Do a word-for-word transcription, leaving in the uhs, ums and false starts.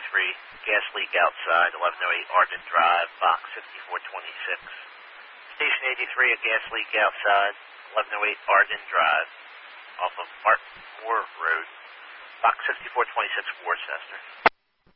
eighty-three, gas leak outside, eleven oh eight Arden Drive, box fifty-four twenty-six. Station eighty-three, a gas leak outside, eleven oh eight Arden Drive, off of Martin Moore Road, box fifty-four twenty-six, Worcester.